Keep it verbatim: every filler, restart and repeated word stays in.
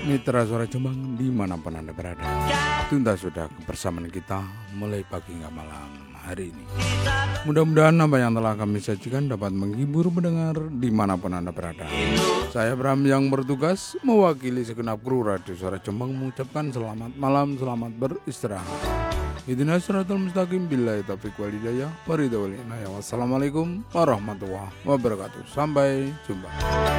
Mitra Suara Jombang dimanapun Anda berada, tuntas sudah kebersamaan kita mulai pagi hingga malam hari ini. Mudah-mudahan apa yang telah kami sajikan dapat menghibur pendengar dimanapun Anda berada. Saya Bram yang bertugas mewakili segenap kru Radio Suara Jombang mengucapkan selamat malam, selamat beristirahat. Ihdinas siratal mustaqim, billahi taufiq wal hidayah, waridha wal inayah. Wassalamualaikum warahmatullahi wabarakatuh. Sampai jumpa.